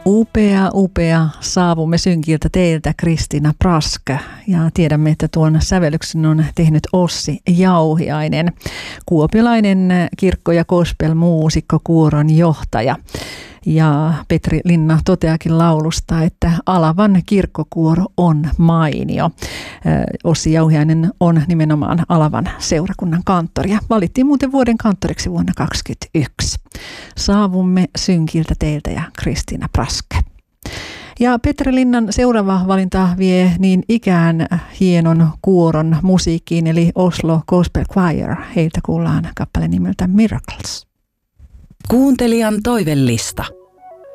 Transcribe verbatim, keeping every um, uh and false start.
Upea, upea. Saavumme synkiltä teiltä, Kristiina Prask. Ja tiedämme, että tuon sävellyksen on tehnyt Ossi Jauhiainen, kuopiolainen kirkko- ja gospel-muusikko, kuoron johtaja. Ja Petri Linna toteakin laulusta, että Alavan kirkkokuoro on mainio. Ossi Jauhiainen on nimenomaan Alavan seurakunnan kanttori ja valittiin muuten vuoden kanttoriksi vuonna kaksituhattakaksikymmentäyksi. Saavumme synkiltä teiltä ja Kristiina Prask. Ja Petri Linnan seuraava valinta vie niin ikään hienon kuoron musiikkiin, eli Oslo Gospel Choir. Heiltä kuullaan kappale nimeltä Miracles. Kuuntelijan toivellista.